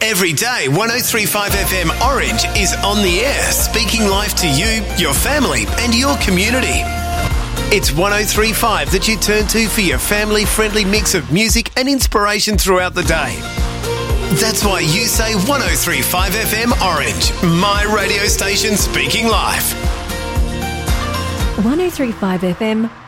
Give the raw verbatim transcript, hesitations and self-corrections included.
Every day, one oh three point five F M Orange is on the air, speaking life to you, your family and your community. It's one oh three point five that you turn to for your family-friendly mix of music and inspiration throughout the day. That's why you say one oh three point five F M Orange, my radio station speaking life. one oh three point five F M